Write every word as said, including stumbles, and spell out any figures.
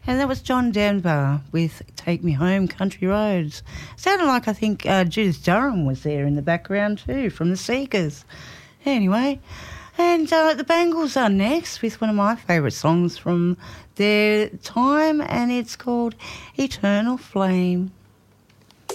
And that was John Denver with Take Me Home, Country Roads. Sounded like, I think, uh, Judith Durham was there in the background too, from the Seekers. Anyway, and uh, the Bangles are next with one of my favourite songs from their time, and it's called Eternal Flame.